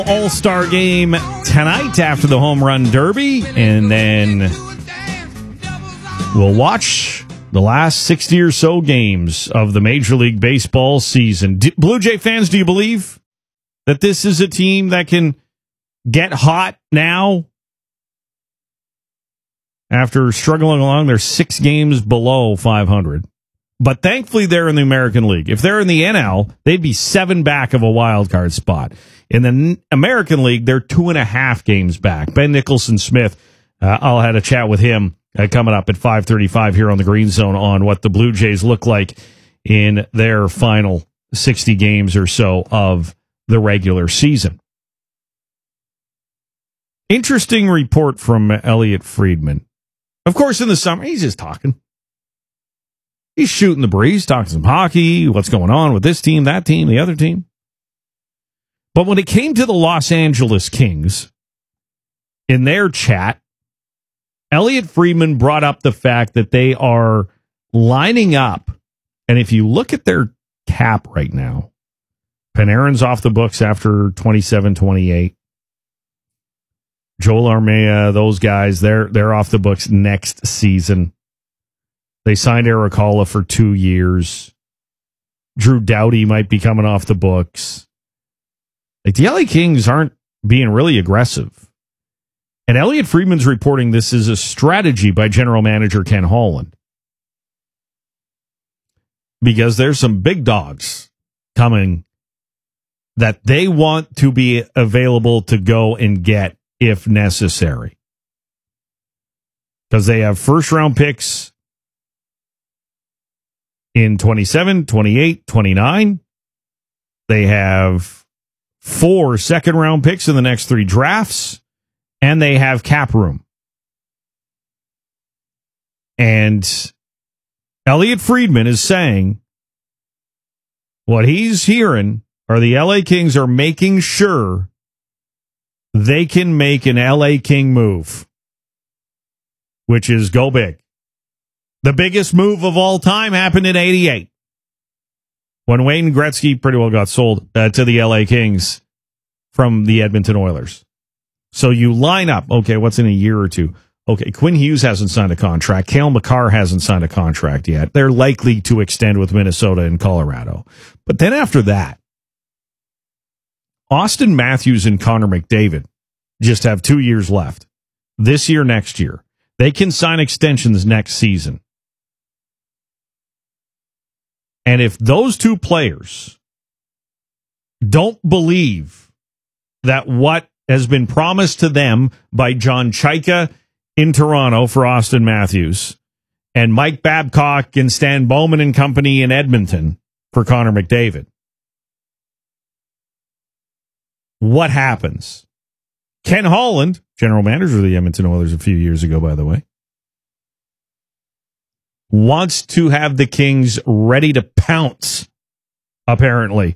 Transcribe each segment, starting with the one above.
All-Star game tonight after the Home Run Derby, and then we'll watch the last 60 or so games of the Major League Baseball season. Blue Jay fans, do you believe that this is a team that can get hot now? After struggling along, they're 6 games below 500. But thankfully, they're in the American League. If they're in the NL, they'd be 7 back of a wild card spot. In the American League, they're 2.5 games back. Ben Nicholson-Smith, I'll have a chat with him coming up at 5:35 here on the Green Zone on what the Blue Jays look like in their final 60 games or so of the regular season. Interesting report from Elliot Friedman. Of course, in the summer, he's just talking. He's shooting the breeze, talking some hockey, what's going on with this team, that team, the other team. But when it came to the Los Angeles Kings, in their chat, Elliot Friedman brought up the fact that they are lining up. And if you look at their cap right now, Panarin's off the books after 27-28. Joel Armia, those guys, they're off the books next season. They signed Eric Halla for 2 years. Drew Doughty might be coming off the books. Like, the LA Kings aren't being really aggressive. And Elliot Friedman's reporting this is a strategy by general manager Ken Holland. Because there's some big dogs coming that they want to be available to go and get if necessary. Because they have first-round picks in 27, 28, 29. They have 4 second-round picks in the next 3 drafts, and they have cap room. And Elliot Friedman is saying what he's hearing are the LA Kings are making sure they can make an LA King move, which is go big. The biggest move of all time happened in 88 when Wayne Gretzky pretty well got sold to the LA Kings from the Edmonton Oilers. So you line up, okay, what's in a year or two? Okay, Quinn Hughes hasn't signed a contract. Cale Makar hasn't signed a contract yet. They're likely to extend with Minnesota and Colorado. But then after that, Austin Matthews and Connor McDavid just have 2 years left. This year, next year. They can sign extensions next season. And if those 2 players don't believe that what has been promised to them by John Chaika in Toronto for Austin Matthews and Mike Babcock and Stan Bowman and company in Edmonton for Connor McDavid, what happens? Ken Holland, general manager of the Edmonton Oilers a few years ago, by the way, wants to have the Kings ready to pounce, apparently.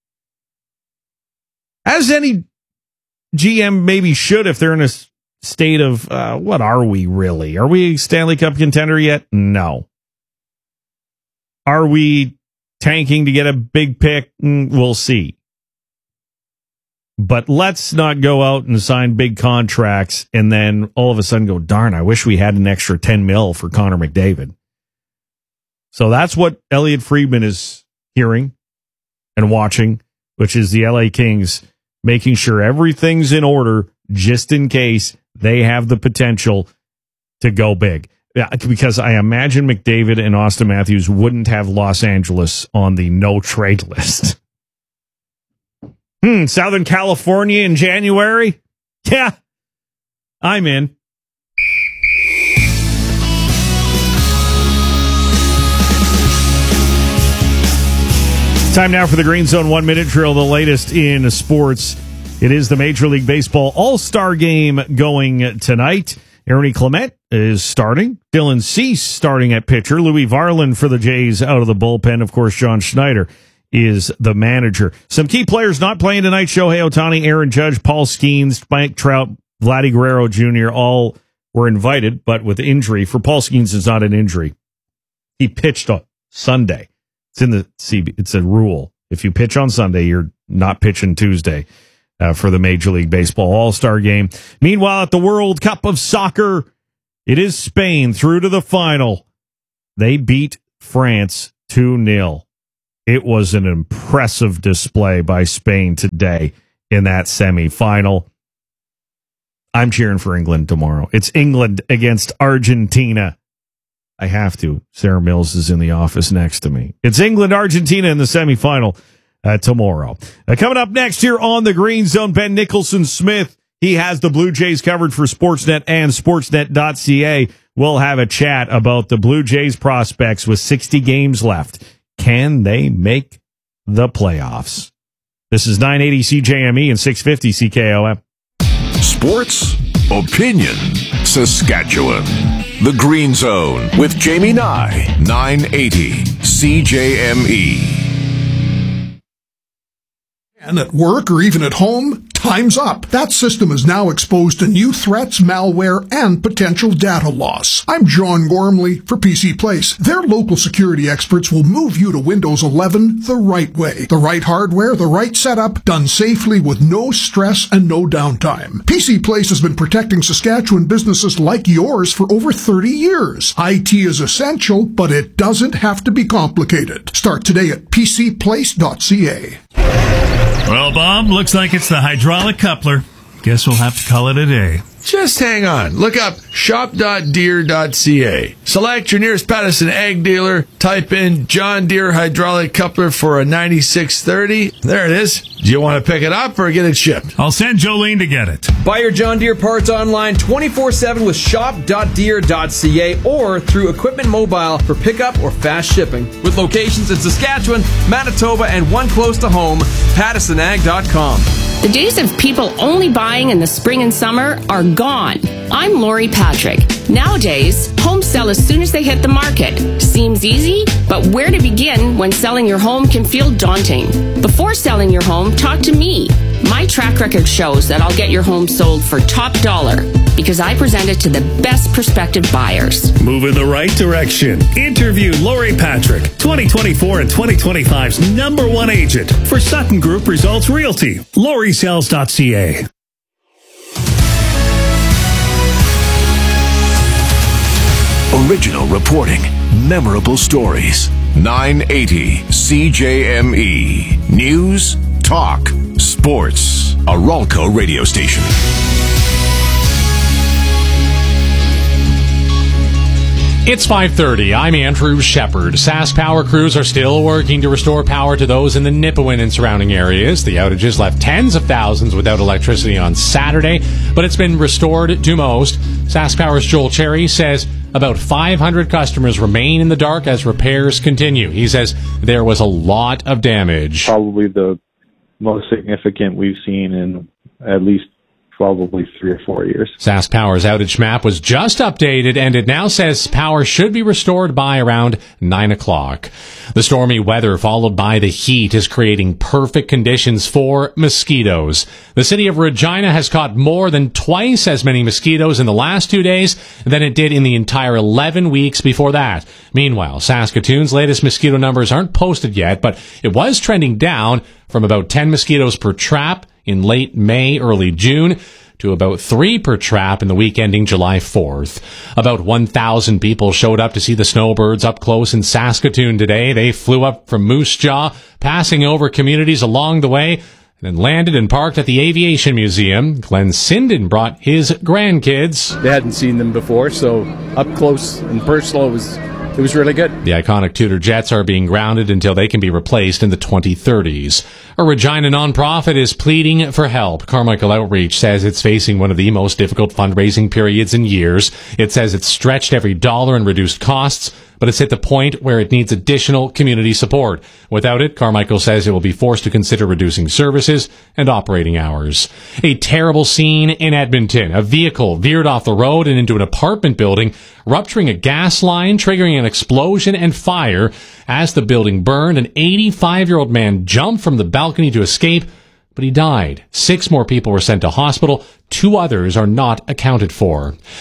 As any GM maybe should if they're in a state of, what are we really? Are we a Stanley Cup contender yet? No. Are we tanking to get a big pick? We'll see. But let's not go out and sign big contracts and then all of a sudden go, darn, I wish we had an extra $10 million for Connor McDavid. So that's what Elliot Friedman is hearing and watching, which is the LA Kings making sure everything's in order just in case they have the potential to go big. Yeah, because I imagine McDavid and Austin Matthews wouldn't have Los Angeles on the no-trade list. Southern California in January? Yeah, I'm in. Time now for the Green Zone 1-minute drill, the latest in sports. It is the Major League Baseball All-Star Game going tonight. Ernie Clement is starting. Dylan Cease starting at pitcher. Louis Varland for the Jays out of the bullpen. Of course, John Schneider is the manager. Some key players not playing tonight: Shohei Ohtani, Aaron Judge, Paul Skeens, Mike Trout, Vladdy Guerrero Jr. all were invited, but with injury. For Paul Skeens, it's not an injury. He pitched on Sunday. It's in the CB. It's a rule. If you pitch on Sunday, you're not pitching Tuesday. for the Major League Baseball All-Star Game. Meanwhile, at the World Cup of Soccer, it is Spain through to the final. They beat France 2-0. It was an impressive display by Spain today in that semifinal. I'm cheering for England tomorrow. It's England against Argentina. I have to. Sarah Mills is in the office next to me. It's England-Argentina in the semifinal tomorrow. Coming up next here on the Green Zone, Ben Nicholson-Smith. He has the Blue Jays covered for Sportsnet and Sportsnet.ca. We'll have a chat about the Blue Jays prospects with 60 games left. Can they make the playoffs? This is 980 CJME and 650 CKOM. Sports, opinion, Saskatchewan. The Green Zone with Jamie Nye, 980 CJME. And at work or even at home, time's up. That system is now exposed to new threats, malware, and potential data loss. I'm John Gormley for PC Place. Their local security experts will move you to Windows 11 the right way. The right hardware, the right setup, done safely with no stress and no downtime. PC Place has been protecting Saskatchewan businesses like yours for over 30 years. IT is essential, but it doesn't have to be complicated. Start today at pcplace.ca. Well, Bob, looks like it's the hydraulic coupler. Guess we'll have to call it a day. Just hang on. Look up shop.deere.ca. Select your nearest Patterson Ag dealer. Type in John Deere hydraulic coupler for a 9630. There it is. Do you want to pick it up or get it shipped? I'll send Jolene to get it. Buy your John Deere parts online 24/7 with shop.deere.ca or through Equipment Mobile for pickup or fast shipping. With locations in Saskatchewan, Manitoba, and one close to home, PattersonAg.com. The days of people only buying in the spring and summer are gone. I'm Lori Patrick. Nowadays, homes sell as soon as they hit the market. Seems easy, but where to begin when selling your home can feel daunting? Before selling your home, talk to me. My track record shows that I'll get your home sold for top dollar because I present it to the best prospective buyers. Move in the right direction. Interview Lori Patrick, 2024 and 2025's #1 agent for Sutton Group Results Realty. LoriSells.ca. Original reporting, memorable stories. 980 CJME. News, talk, sports. A Ralco radio station. It's 5:30. I'm Andrew Shepard. Sask Power crews are still working to restore power to those in the Nipawin and surrounding areas. The outages left tens of thousands without electricity on Saturday, but it's been restored to most. Sask Power's Joel Cherry says about 500 customers remain in the dark as repairs continue. He says there was a lot of damage. Probably the most significant we've seen in at least probably 3 or 4 years. Sask Power's outage map was just updated, and it now says power should be restored by around 9 o'clock. The stormy weather followed by the heat is creating perfect conditions for mosquitoes. The city of Regina has caught more than twice as many mosquitoes in the last 2 days than it did in the entire 11 weeks before that. Meanwhile, Saskatoon's latest mosquito numbers aren't posted yet, but it was trending down from about 10 mosquitoes per trap in late May, early June, to about 3 per trap in the week ending July 4th. About 1,000 people showed up to see the snowbirds up close in Saskatoon today. They flew up from Moose Jaw, passing over communities along the way, and then landed and parked at the Aviation Museum. Glenn Sinden brought his grandkids. They hadn't seen them before, so up close and personal, it was really good. The iconic Tudor jets are being grounded until they can be replaced in the 2030s. A Regina nonprofit is pleading for help. Carmichael Outreach says it's facing one of the most difficult fundraising periods in years. It says it's stretched every dollar and reduced costs, but it's hit the point where it needs additional community support. Without it, Carmichael says it will be forced to consider reducing services and operating hours. A terrible scene in Edmonton. A vehicle veered off the road and into an apartment building, rupturing a gas line, triggering an explosion and fire. As the building burned, an 85-year-old man jumped from the balcony to escape, but he died. 6 more people were sent to hospital. 2 others are not accounted for.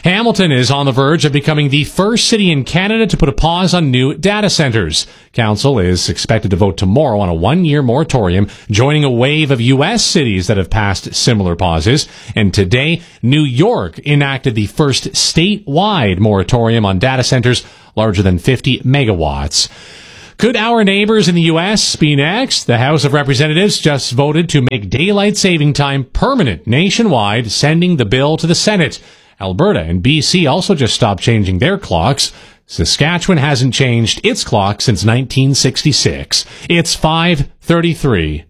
Hamilton is on the verge of becoming the first city in Canada to put a pause on new data centers. Council is expected to vote tomorrow on a 1-year moratorium, joining a wave of U.S. cities that have passed similar pauses. And today, New York enacted the first statewide moratorium on data centers larger than 50 megawatts. Could our neighbors in the U.S. be next? The House of Representatives just voted to make daylight saving time permanent nationwide, sending the bill to the Senate. Alberta and BC also just stopped changing their clocks. Saskatchewan hasn't changed its clock since 1966. It's 5:33.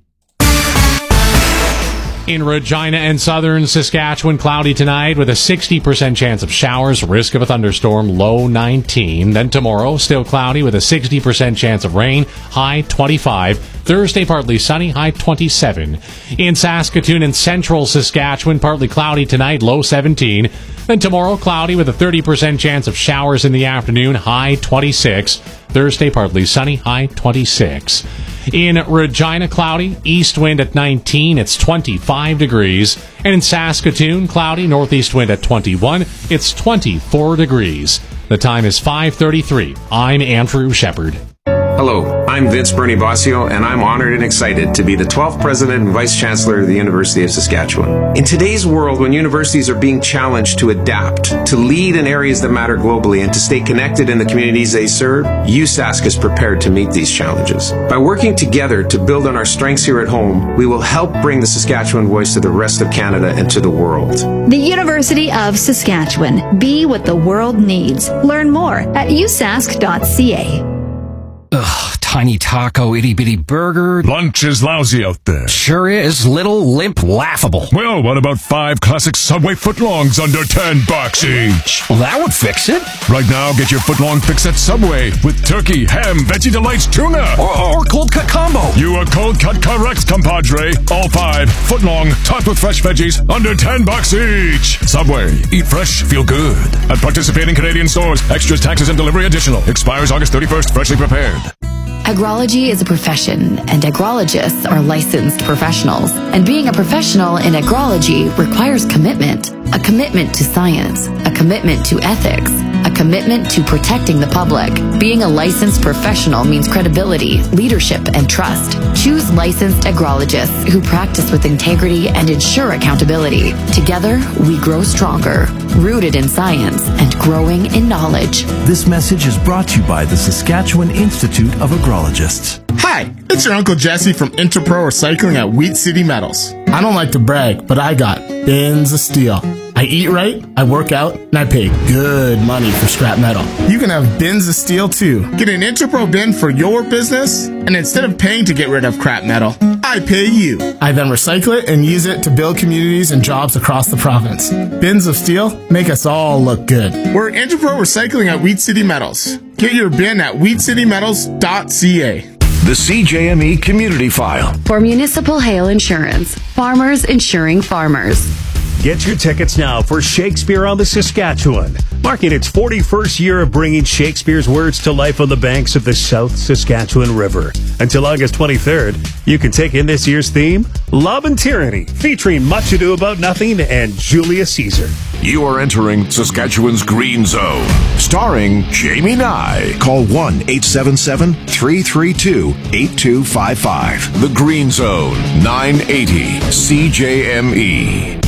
In Regina and southern Saskatchewan, cloudy tonight with a 60% chance of showers, risk of a thunderstorm, low 19. Then tomorrow, still cloudy with a 60% chance of rain, high 25. Thursday, partly sunny, high 27. In Saskatoon and central Saskatchewan, partly cloudy tonight, low 17. Then tomorrow, cloudy with a 30% chance of showers in the afternoon, high 26. Thursday, partly sunny, high 26. In Regina, cloudy, east wind at 19, it's 25 degrees. And in Saskatoon, cloudy, northeast wind at 21, it's 24 degrees. The time is 5:33. I'm Andrew Shepard. Hello, I'm Vince Bernie Bossio, and I'm honored and excited to be the 12th President and Vice Chancellor of the University of Saskatchewan. In today's world, when universities are being challenged to adapt, to lead in areas that matter globally, and to stay connected in the communities they serve, USask is prepared to meet these challenges. By working together to build on our strengths here at home, we will help bring the Saskatchewan voice to the rest of Canada and to the world. The University of Saskatchewan. Be what the world needs. Learn more at usask.ca. Ugh, tiny taco, itty-bitty burger. Lunch is lousy out there. Sure is. Little, limp, laughable. Well, what about 5 classic Subway footlongs under $10 each? Well, that would fix it. Right now, get your footlong fix at Subway with turkey, ham, Veggie Delights, tuna. Or cold cut combo. You are cold cut correct, compadre. All 5 footlong, topped with fresh veggies, under $10 each. Subway. Eat fresh, feel good. At participating Canadian stores. Extras, taxes, and delivery additional. Expires August 31st. Freshly prepared. Agrology is a profession, and agrologists are licensed professionals. And being a professional in agrology requires commitment. A commitment to science, a commitment to ethics, a commitment to protecting the public. Being a licensed professional means credibility, leadership, and trust. Choose licensed agrologists who practice with integrity and ensure accountability. Together, we grow stronger, rooted in science and growing in knowledge. This message is brought to you by the Saskatchewan Institute of Agrologists. Hi, it's your Uncle Jesse from Interpro Recycling at Wheat City Metals. I don't like to brag, but I got bins of steel. I eat right, I work out, and I pay good money for scrap metal. You can have bins of steel too. Get an Interpro bin for your business, and instead of paying to get rid of crap metal, I pay you. I then recycle it and use it to build communities and jobs across the province. Bins of steel make us all look good. We're Interpro Recycling at Wheat City Metals. Get your bin at wheatcitymetals.ca. The CJME Community File. For municipal hail insurance, farmers insuring farmers. Get your tickets now for Shakespeare on the Saskatchewan, marking its 41st year of bringing Shakespeare's words to life on the banks of the South Saskatchewan River. Until August 23rd, you can take in this year's theme, Love and Tyranny, featuring Much Ado About Nothing and Julius Caesar. You are entering Saskatchewan's Green Zone, starring Jamie Nye. Call 1-877-332-8255. The Green Zone, 980 CJME.